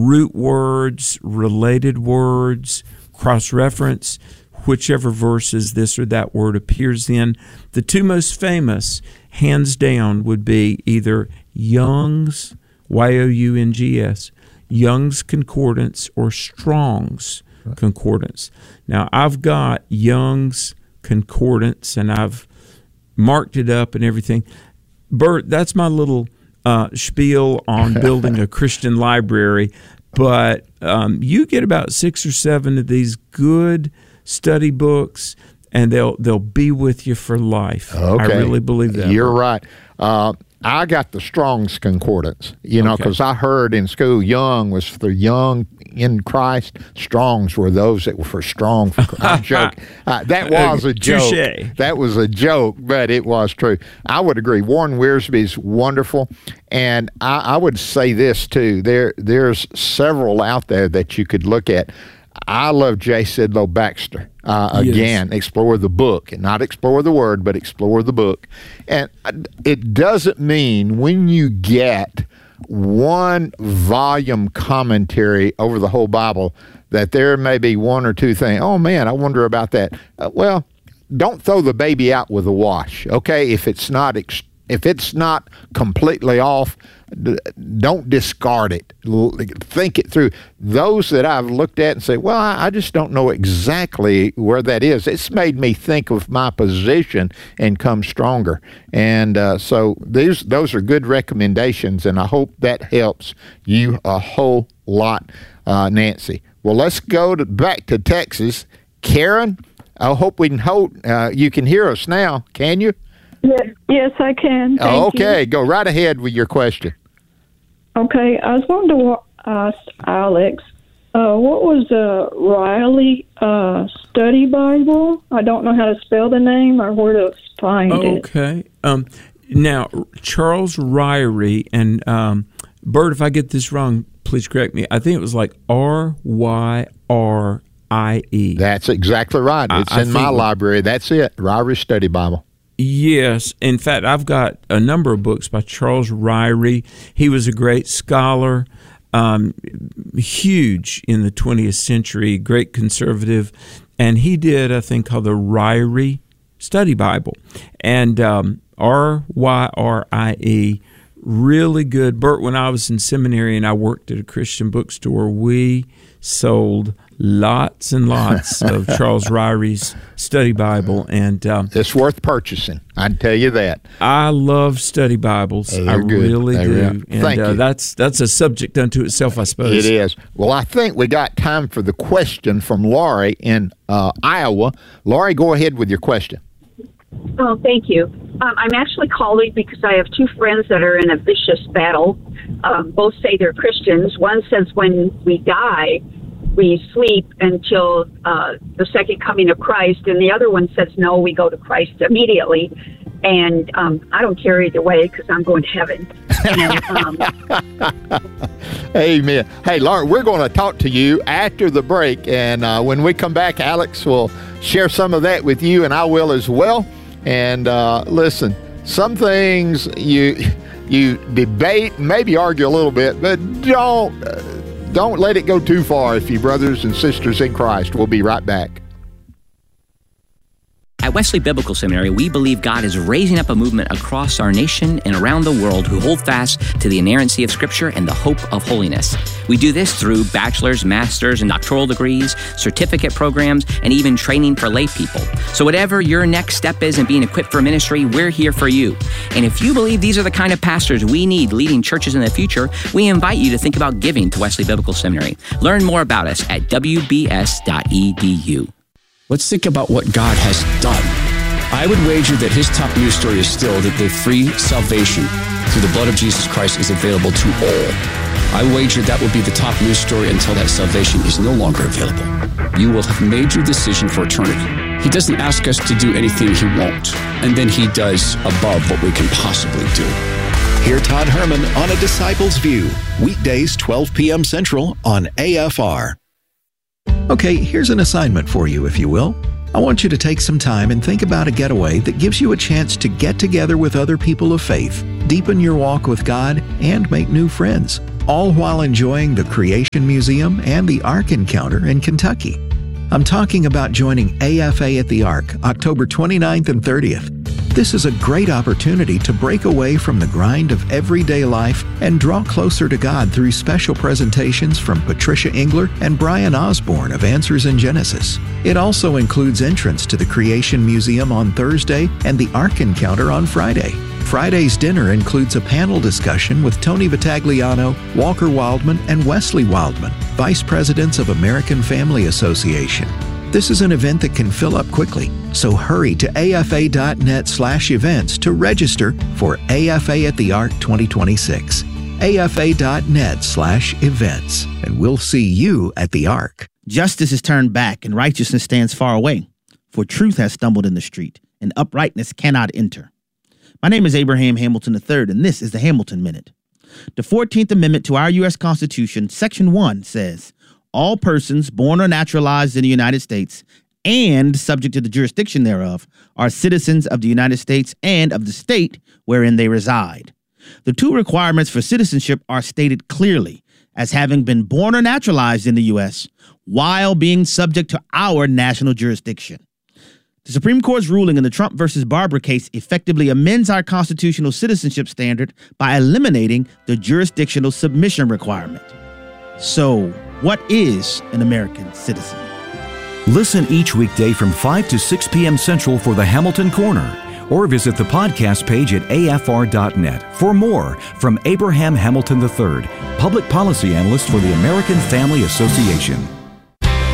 root words, related words, cross-reference, whichever verses this or that word appears in. The two most famous, hands down, would be either Young's, Youngs, Young's Concordance, or Strong's Concordance. Now, I've got Young's Concordance, and I've marked it up and everything. Bert, that's my little spiel on building a Christian library, but you get about 6 or 7 of these good study books, and they'll be with you for life. Okay. I really believe that. You're right. I got the Strong's Concordance, because I heard in school Young was for young in Christ. Strong's were those that were for strong. I'm joking. That was a joke. Touché. That was a joke, but it was true. I would agree. Warren Wiersbe's wonderful, and I would say this too. There's several out there that you could look at. I love J. Sidlow Baxter. Again, yes. Explore the book, and not explore the word, but explore the book. And it doesn't mean when you get one volume commentary over the whole Bible that there may be one or two things. Oh man, I wonder about that. Well, don't throw the baby out with the wash. Okay, if it's not completely off, don't discard it. Think it through. Those that I've looked at and say, well, I just don't know exactly where that is. It's made me think of my position and come stronger. And so those are good recommendations, and I hope that helps you a whole lot, Nancy. Well, let's go back to Texas. Karen, I hope you can hear us now. Can you? Yes, I can. Thank you. Go right ahead with your question. Okay, I was wanting to ask Alex, what was the Riley Study Bible? I don't know how to spell the name or where to find it. Okay. Now, Charles Ryrie, and Bert, if I get this wrong, please correct me. I think it was like Ryrie. That's exactly right. It's in my library. That's it, Ryrie Study Bible. Yes. In fact, I've got a number of books by Charles Ryrie. He was a great scholar, huge in the 20th century, great conservative, and he did a thing called the Ryrie Study Bible. And Ryrie, really good. Bert, when I was in seminary and I worked at a Christian bookstore, we sold lots and lots of Charles Ryrie's Study Bible, and it's worth purchasing. I'd tell you that. I love study Bibles. I really do. And thank you. That's a subject unto itself, I suppose. It is. Well, I think we got time for the question from Laurie in Iowa. Laurie, go ahead with your question. Oh, thank you. I'm actually calling because I have 2 friends that are in a vicious battle. Both say they're Christians. One says when we die, we sleep until the second coming of Christ, and the other one says no, we go to Christ immediately. And I don't care either way because I'm going to heaven. And, Amen. Hey, Laurie, we're going to talk to you after the break, and when we come back, Alex will share some of that with you, and I will as well. And listen, some things you debate, maybe argue a little bit, but don't let it go too far if you brothers and sisters in Christ. We'll be right back. At Wesley Biblical Seminary, we believe God is raising up a movement across our nation and around the world who hold fast to the inerrancy of Scripture and the hope of holiness. We do this through bachelor's, master's, and doctoral degrees, certificate programs, and even training for lay people. So whatever your next step is in being equipped for ministry, we're here for you. And if you believe these are the kind of pastors we need leading churches in the future, we invite you to think about giving to Wesley Biblical Seminary. Learn more about us at wbs.edu. Let's think about what God has done. I would wager that his top news story is still that the free salvation through the blood of Jesus Christ is available to all. I wager that will be the top news story until that salvation is no longer available. You will have made your decision for eternity. He doesn't ask us to do anything he won't, and then he does above what we can possibly do. Hear Todd Herman on A Disciple's View, weekdays 12 p.m. Central on AFR. Okay, here's an assignment for you, if you will. I want you to take some time and think about a getaway that gives you a chance to get together with other people of faith, deepen your walk with God, and make new friends, all while enjoying the Creation Museum and the Ark Encounter in Kentucky. I'm talking about joining AFA at the Ark October 29th and 30th. This is a great opportunity to break away from the grind of everyday life and draw closer to God through special presentations from Patricia Engler and Brian Osborne of Answers in Genesis. It also includes entrance to the Creation Museum on Thursday and the Ark Encounter on Friday. Friday's dinner includes a panel discussion with Tony Vitagliano, Walker Wildman, and Wesley Wildman, Vice Presidents of American Family Association. This is an event that can fill up quickly, so hurry to afa.net/events to register for AFA at the Ark 2026. afa.net/events, and we'll see you at the Ark. Justice is turned back and righteousness stands far away, for truth has stumbled in the street and uprightness cannot enter. My name is Abraham Hamilton III, and this is the Hamilton Minute. The 14th Amendment to our U.S. Constitution, Section 1, says, all persons born or naturalized in the United States and subject to the jurisdiction thereof are citizens of the United States and of the state wherein they reside. The two requirements for citizenship are stated clearly as having been born or naturalized in the U.S. while being subject to our national jurisdiction. The Supreme Court's ruling in the Trump versus Barber case effectively amends our constitutional citizenship standard by eliminating the jurisdictional submission requirement. So, what is an American citizen? Listen each weekday from 5 to 6 p.m. Central for the Hamilton Corner, or visit the podcast page at afr.net for more from Abraham Hamilton III, Public Policy Analyst for the American Family Association.